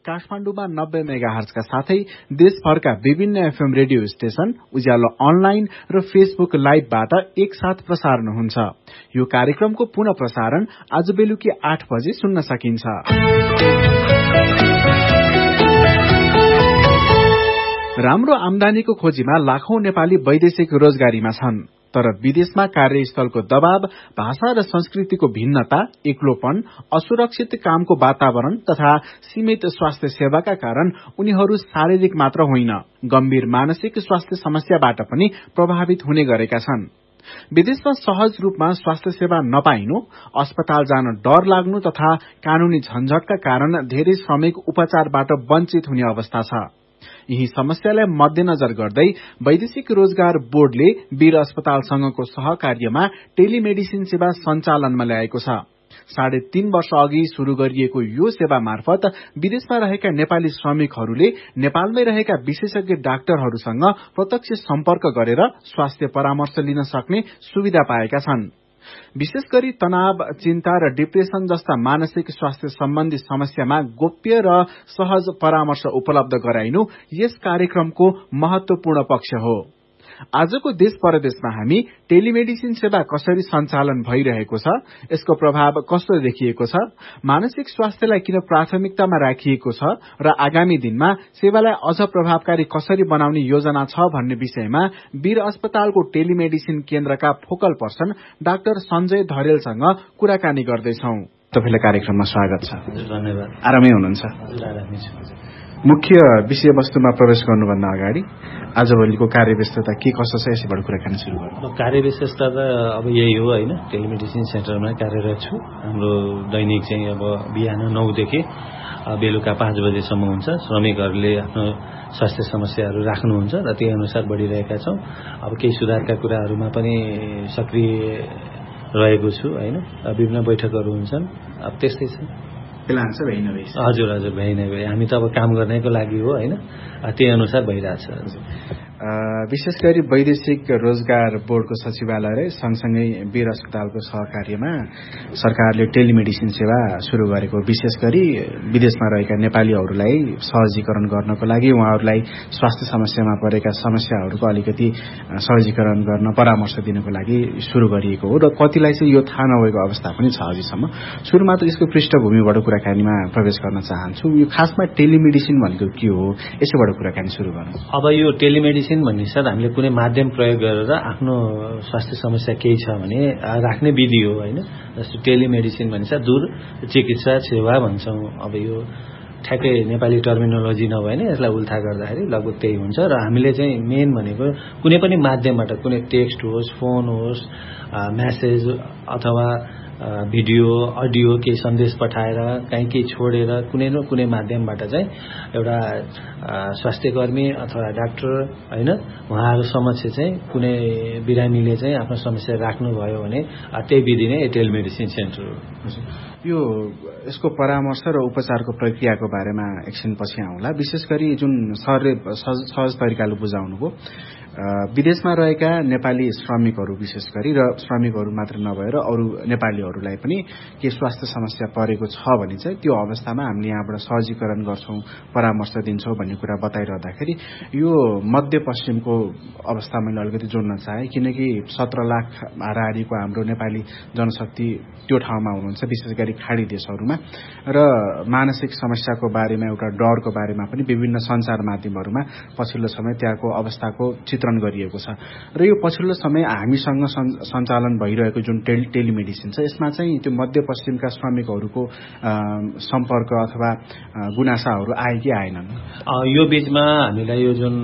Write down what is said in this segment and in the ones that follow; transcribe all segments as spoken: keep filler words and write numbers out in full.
काठमाडौँमा नब्बे मेगाहर्जका साथै देशभरका विभिन्न एफएम रेडियो स्टेशन, उज्यालो अनलाइन र फेसबुक लाइभबाट एकसाथ प्रसारण हुन्छ। यो कार्यक्रमको पुनः प्रसारण आज बेलुकी आठ बजे सुन्न सकिन्छ। राम्रो आमदानीको खोजीमा लाखौं नेपाली वैदेशिक रोजगारीमा छन्, तर विदेशमा कार्यस्थलको दबाव, भाषा र संस्कृतिको भिन्नता, एक्लोपन, असुरक्षित कामको वातावरण तथा सीमित स्वास्थ्य सेवाका कारण उनीहरू शारीरिक मात्र होइन, गम्भीर मानसिक स्वास्थ्य समस्याबाट पनि प्रभावित हुने गरेका छन्। विदेशमा सहज रूपमा स्वास्थ्य सेवा नपाइनु, अस्पताल जान डर लाग्नु तथा कानूनी झन्झटका कारण धेरै श्रमिक उपचारबाट वञ्चित हुने अवस्था छ। यही समस्यालाई मध्यनजर गर्दै वैदेशिक रोजगार बोर्डले वीर अस्पतालसँगको सहकार्यमा टेलिमेडिसिन सेवा सञ्चालनमा ल्याएको छ। साढे तीन वर्ष अघि शुरू गरिएको यो सेवा मार्फत विदेशमा रहेका नेपाली श्रमिकहरूले नेपालमै रहेका विशेषज्ञ डाक्टरहरूसँग प्रत्यक्ष सम्पर्क गरेर स्वास्थ्य परामर्श लिन सक्ने सुविधा पाएका छन्। विशेष गरी तनाव, चिन्ता र डिप्रेसन जस्ता मानसिक स्वास्थ्य सम्बन्धी समस्यामा गोप्य र सहज परामर्श उपलब्ध गराइनु यस कार्यक्रमको महत्वपूर्ण पक्ष हो। आजको देश परदेशमा हामी टेलिमेडिसिन सेवा कसरी सञ्चालन भइरहेको छ, यसको प्रभाव कस्तो देखिएको छ, मानसिक स्वास्थ्यलाई किन प्राथमिकतामा राखिएको छ र आगामी दिनमा सेवालाई अझ प्रभावकारी कसरी बनाउने योजना छ भन्ने विषयमा वीर अस्पतालको टेलिमेडिसिन केन्द्रका फोकल पर्सन डाक्टर सञ्जय धरेलसँग कुराकानी गर्दैछौ। तपाईलाई कार्यक्रममा स्वागत छ। धन्यवाद। आरामै हुनुहुन्छ? मुख्य विषयवस्तुमा प्रवेश गर्नुभन्दा अगाडि आजभोलिको कार्यव्यस्तता के कसो छ यसैबाट कुराकानी सुरु गरौँ। कार्यव्यस्तता त अब यही हो होइन, टेलिमेडिसिन सेन्टरमा कार्यरत छु। हाम्रो दैनिक चाहिँ अब बिहान नौदेखि बेलुका पाँच बजेसम्म हुन्छ। श्रमिकहरूले आफ्नो स्वास्थ्य समस्याहरू राख्नुहुन्छ र त्यही अनुसार बढ़िरहेका छौँ। अब केही सुधारका कुराहरूमा पनि सक्रिय रहेको छु होइन। विभिन्न बैठकहरू हुन्छन्। अब त्यस्तै छ। हजुर हजुर भइ नै भए हामी त अब काम गर्नेको लागि हो होइन, त्यही अनुसार भइरहेछ। विशेष गरी वैदेशिक रोजगार बोर्डको सचिवालय र सँगसँगै वीर अस्पतालको सहकार्यमा सरकारले टेलिमेडिसिन सेवा शुरू गरेको, विशेष गरी विदेशमा रहेका नेपालीहरूलाई सहजीकरण गर्नको लागि, उहाँहरूलाई स्वास्थ्य समस्यामा परेका समस्याहरूको अलिकति सहजीकरण गर्न परामर्श दिनको लागि शुरू गरिएको हो र कतिलाई चाहिँ यो थाहा नभएको अवस्था पनि छ अझैसम्म। सुरुमा त यसको पृष्ठभूमिबाट कुराकानीमा प्रवेश गर्न चाहन्छु। यो खासमा टेलिमेडिसिन भनेको के हो, यसैबाट कुराकानी सुरु गरौँ। अब यो टेलिमेडिसिन भन्ने साथ हामीले कुनै माध्यम प्रयोग गरेर आफ्नो स्वास्थ्य समस्या केही छ भने राख्ने विधि हो होइन। जस्तो टेलिमेडिसिन भन्ने साथ दूर चिकित्सा सेवा भन्छौँ। अब यो ठ्याक्कै नेपाली टर्मिनोलोजी नभए नि यसलाई उल्था गर्दाखेरि लगभग त्यही हुन्छ। र हामीले चाहिँ मेन भनेको कुनै पनि माध्यमबाट, कुनै टेक्स्ट होस्, फोन होस्, म्यासेज अथवा भिडियो, अडियो, केही सन्देश पठाएर कहीँ केही छोडेर कुनै न कुनै माध्यमबाट चाहिँ एउटा स्वास्थ्यकर्मी अथवा डाक्टर होइन उहाँहरू समक्ष चाहिँ कुनै बिरामीले चाहिँ आफ्नो समस्या राख्नुभयो भने त्यही विधि नै टेलिमेडिसिन सेन्टर हो। यो यसको परामर्श र उपचारको प्रक्रियाको बारेमा एकछिन पछि आउँला। विशेष गरी जुन सरले सहज तरिकाले बुझाउनुभयो, विदेशमा रहेका नेपाली श्रमिकहरू विशेष गरी र श्रमिकहरू मात्र नभएर अरू नेपालीहरूलाई पनि के स्वास्थ्य समस्या परेको छ भने चाहिँ त्यो अवस्थामा हामीले यहाँबाट सहजीकरण गर्छौँ, परामर्श दिन्छौँ भन्ने कुरा बताइरहँदाखेरि यो मध्यपश्चिमको अवस्था मैले अलिकति जोड्न चाहेँ, किनकि सत्र लाख हाराहारीको हाम्रो नेपाली जनशक्ति त्यो ठाउँमा हुनुहुन्छ, विशेष गरी खाडी देशहरूमा। र मानसिक समस्याको बारेमा, एउटा डरको बारेमा पनि विभिन्न सञ्चार माध्यमहरूमा पछिल्लो समय त्यहाँको अवस्थाको चित्रण गरिएको छ। र यो पछिल्लो समय हामीसँग सञ्चालन भइरहेको जुन टेल टेलिमेडिसिन छ, यसमा चाहिँ त्यो मध्यपश्चिमका श्रमिकहरूको सम्पर्क अथवा गुनासाहरू आए कि आएनन्? यो बीचमा हामीलाई यो जुन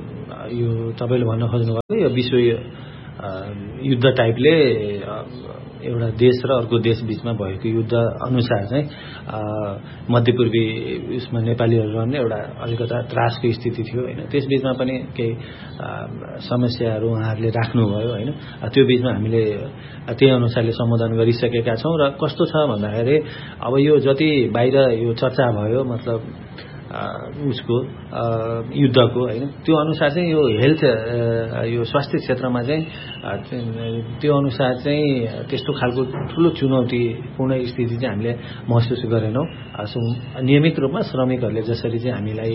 यो तपाईँले भन्न खोज्नुभएको यो विश्व युद्ध टाइपले एउटा देश र अर्को देश बीचमा भएको युद्ध अनुसार चाहिँ मध्यपूर्वी उसमा नेपालीहरू रहने एउटा अलिकता त्रासको स्थिति थियो होइन। त्यस बीचमा पनि केही समस्याहरू उहाँहरूले राख्नुभयो होइन। त्यो बीचमा हामीले त्यही अनुसारले सम्बोधन गरिसकेका छौँ। र कस्तो छ भन्दाखेरि अब यो जति बाहिर यो चर्चा भयो, मतलब उसको युद्धको होइन त्यो अनुसार चाहिँ यो हेल्थ यो स्वास्थ्य क्षेत्रमा चाहिँ त्यो अनुसार चाहिँ त्यस्तो खालको ठुलो चुनौतीपूर्ण स्थिति चाहिँ हामीले महसुस गरेनौँ। नियमित रूपमा श्रमिकहरूले जसरी चाहिँ हामीलाई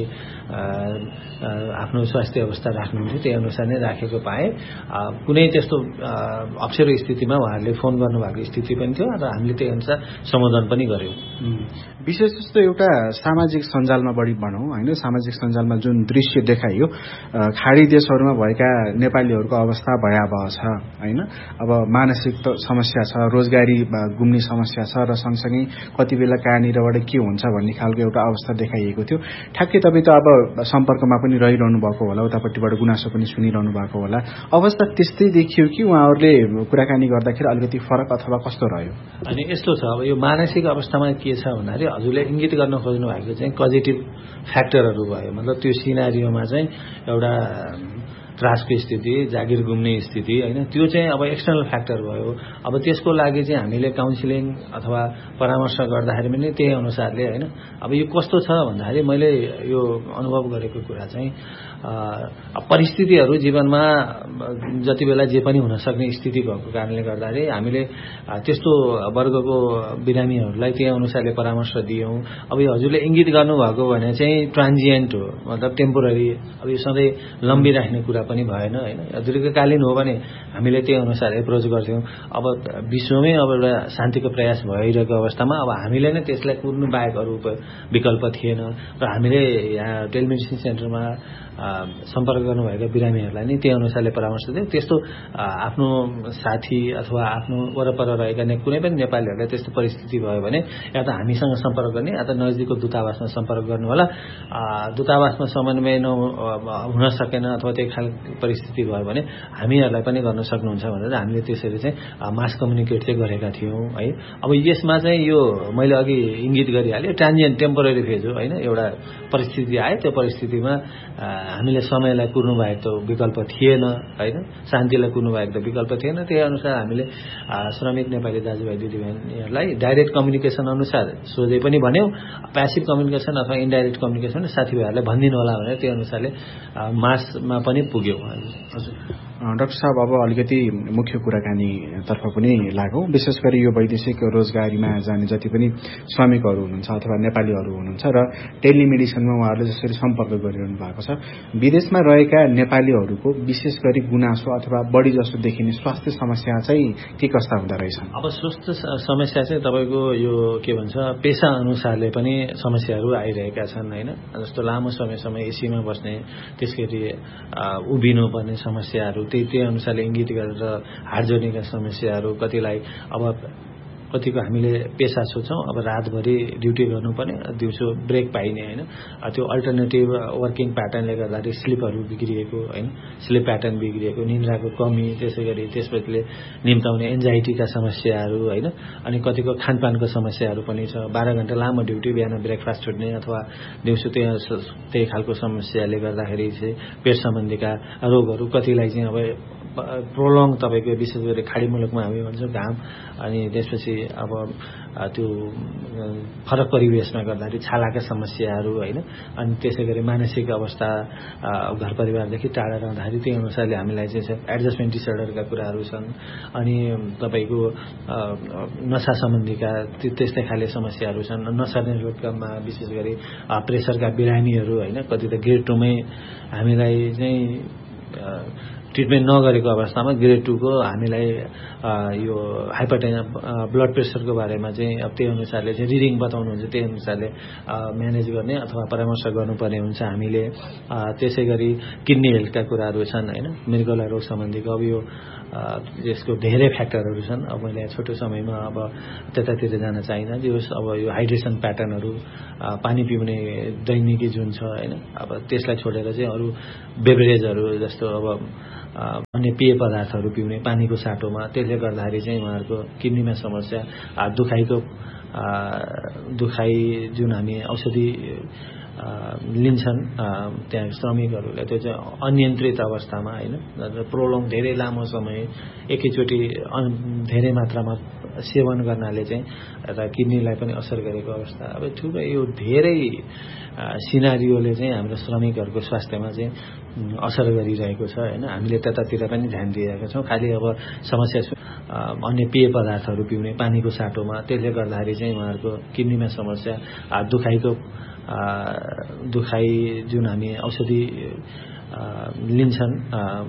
आफ्नो स्वास्थ्य अवस्था राख्नुहुन्थ्यो त्यही अनुसार नै राखेको पाए। कुनै त्यस्तो अप्ठ्यारो स्थितिमा उहाँहरूले फोन गर्नुभएको स्थिति पनि थियो र हामीले त्यही अनुसार सम्बोधन पनि गर्यौँ। विशेष जस्तो एउटा सामाजिक सञ्जालमा बढी भनौँ होइन, सामाजिक सञ्जालमा जुन दृश्य देखाइयो खाडी देशहरूमा भएका नेपालीहरूको अवस्था भयावह छ होइन। अब मानसिक समस्या छ, रोजगारी गुम्ने समस्या छ र सँगसँगै कति बेला कहाँनिरबाट के हुन्छ भन्ने खालको एउटा अवस्था देखाइएको थियो। ठ्याक्कै तपाईँ त अब सम्पर्कमा पनि रहिरहनु भएको होला, उतापट्टिबाट गुनासो पनि सुनिरहनु भएको होला। अवस्था त्यस्तै देखियो कि उहाँहरूले कुराकानी गर्दाखेरि अलिकति फरक अथवा कस्तो रह्यो? अनि यस्तो छ, अब यो मानसिक अवस्थामा के छ भन्दाखेरि हजुरले इङ्गित गर्न खोज्नु भएको चाहिँ पोजिटिभ फ्याक्टरहरू भयो। मतलब त्यो सिनारियोमा चाहिँ एउटा त्रासको स्थिति, जागिर गुम्ने स्थिति होइन, त्यो चाहिँ अब एक्सटर्नल फ्याक्टर भयो। अब त्यसको लागि चाहिँ हामीले काउन्सिलिङ अथवा परामर्श गर्दाखेरि पनि त्यही अनुसारले होइन। अब यो कस्तो छ भन्दाखेरि मैले यो अनुभव गरेको कुरा चाहिँ परिस्थितिहरू जीवनमा जति बेला जे पनि हुन सक्ने स्थिति भएको कारणले गर्दाखेरि हामीले त्यस्तो वर्गको बिरामीहरूलाई त्यही अनुसारले परामर्श दियौँ। अब यो हजुरले इङ्गित गर्नुभएको भने चाहिँ ट्रान्जिएन्ट हो, मतलब टेम्पोररी, अब यो सधैँ लम्बी राख्ने कुरा पनि भएन होइन। दीर्घकालीन हो भने हामीले त्यही अनुसार एप्रोच गर्थ्यौँ। अब विश्वमै अब एउटा शान्तिको प्रयास भइरहेको अवस्थामा अब हामीले नै त्यसलाई कुर्नु बाहेक अरू विकल्प थिएन र हामीले यहाँ टेलिमेडिसिन सेन्टरमा सम्पर्क गर्नुभएका बिरामीहरूलाई नै त्यही अनुसारले परामर्श दियौँ। त्यस्तो आफ्नो साथी अथवा आफ्नो वरपर रहेका कुनै पनि नेपालीहरूलाई त्यस्तो परिस्थिति भयो भने या त हामीसँग सम्पर्क गर्ने या त नजिकको दूतावासमा सम्पर्क गर्नु होला। दूतावासमा समन्वय हुन सकेन अथवा त्यही खालको परिस्थिति भयो भने हामीहरूलाई पनि गर्न सक्नुहुन्छ भनेर हामीले त्यसरी चाहिँ मास कम्युनिकेट चाहिँ गरेका थियौँ है। अब यसमा चाहिँ यो मैले अघि इङ्गित गरिहालेँ, ट्रान्जिएन्ट टेम्पोररी फेज हो होइन। एउटा परिस्थिति आयो, त्यो परिस्थितिमा हामीले समयलाई कुर्नु बाहेक त विकल्प थिएन होइन, शान्तिलाई कुर्नु बाहेक त विकल्प थिएन। त्यही अनुसार हामीले श्रमिक नेपाली दाजुभाइ दिदीबहिनीहरूलाई डाइरेक्ट कम्युनिकेसन अनुसार सोझै पनि भन्यौँ, प्यासिभ कम्युनिकेसन अथवा इन्डाइरेक्ट कम्युनिकेसन साथीभाइहरूलाई भनिदिनु होला भनेर त्यही अनुसारले मासमा पनि पुग्यौँ। हजुर डाक्टर साहब, अब अलिकति मुख्य कुराकानीतर्फ पनि लागौँ। विशेष गरी यो वैदेशिक रोजगारीमा जाने जति पनि श्रमिकहरू हुनुहुन्छ अथवा नेपालीहरू हुनुहुन्छ र टेलिमेडिसिनमा उहाँहरूले जसरी सम्पर्क गरिरहनु भएको छ, विदेशमा रहेका नेपालीहरूको विशेष गरी गुनासो अथवा बढी जसो देखिने स्वास्थ्य समस्या चाहिँ के कस्ता हुँदो रहेछन्? अब स्वास्थ्य समस्या चाहिँ तपाईँको यो के भन्छ पेसा अनुसारले पनि समस्याहरू आइरहेका छन् होइन। जस्तो लामो समयसम्म एसीमा बस्ने, त्यसरी उभिनु पर्ने समस्याहरू, त्यही त्यही अनुसारले इङ्गित गरेर हाड जोड्नेका समस्याहरू, कतिलाई अब कतिको हामीले पेसा सोच्छौँ अब रातभरि ड्युटी गर्नुपर्ने, दिउँसो ब्रेक पाइने होइन। त्यो अल्टरनेटिभ वर्किङ प्याटर्नले गर्दाखेरि स्लिपहरू बिग्रिएको होइन, स्लिप प्याटर्न बिग्रिएको, निन्द्राको कमी, त्यसै गरी त्यसपछिले निम्ताउने एन्जाइटीका समस्याहरू होइन। अनि कतिको खानपानको समस्याहरू पनि छ। बाह्र घन्टा लामो ड्युटी, बिहान ब्रेकफास्ट छुट्ने अथवा दिउँसो त्यही त्यही खालको समस्याले गर्दाखेरि चाहिँ पेट सम्बन्धीका रोगहरू, कतिलाई चाहिँ अब प्रोलङ तपाईँको विशेष गरी खाडी मुलुकमा हामी भन्छौँ घाम, अनि त्यसपछि अब त्यो फरक परिवेशमा गर्दाखेरि छालाका समस्याहरू होइन। अनि त्यसै गरी मानसिक अवस्था घर परिवारदेखि टाढा रहँदाखेरि त्यही अनुसारले हामीलाई चाहिँ एडजस्टमेन्ट डिसअर्डरका कुराहरू छन्। अनि तपाईँको नसा सम्बन्धीका त्यस्तै खाले समस्याहरू छन्। नसर्ने रोगमा विशेष गरी प्रेसरका बिरामीहरू होइन, कति त ग्रेड टूमै हामीलाई चाहिँ ट्रिटमेन्ट नगरेको अवस्थामा ग्रेड टूको हामीलाई यो हाइपरटेन्सन ब्लड प्रेसरको बारेमा चाहिँ अब त्यही अनुसारले चाहिँ रिडिङ बताउनुहुन्छ, त्यही अनुसारले म्यानेज गर्ने अथवा परामर्श गर्नुपर्ने हुन्छ हामीले। त्यसै गरी किडनी हेल्थका कुराहरू छन् होइन, मृगौला रोग सम्बन्धीको अब यो यसको धेरै फ्याक्टरहरू छन्। अब मैले छोटो समयमा अब त्यतातिर जान चाहिनँ। जो अब यो हाइड्रेसन प्याटर्नहरू, पानी पिउने दैनिकी जुन छ होइन, अब त्यसलाई छोडेर चाहिँ अरू बेभरेजहरू जस्तो अब अन्य पेय पदार्थहरू पिउने पानीको साटोमा, त्यसले गर्दाखेरि चाहिँ उहाँहरूको किडनीमा समस्या, दुखाइको दुखाइ जुन हामी औषधि लिन्छन् त्यहाँ श्रमिकहरूले त्यो चाहिँ अनियन्त्रित अवस्थामा होइन प्रोलङ धेरै लामो समय एकैचोटि धेरै मात्रामा सेवन गर्नाले चाहिँ र किडनीलाई पनि असर गरेको अवस्था। अब ठुलो यो धेरै सिनारियोले चाहिँ हाम्रो श्रमिकहरूको स्वास्थ्यमा चाहिँ असर गरिरहेको छ होइन। हामीले त्यतातिर पनि ध्यान दिइरहेका छौँ। खालि अब समस्या अन्य पेय पदार्थहरू पिउने पानीको साटोमा त्यसले गर्दाखेरि चाहिँ उहाँहरूको किडनीमा समस्या दुखाइको दुखाइ जुन हामी औषधि लिन्छन्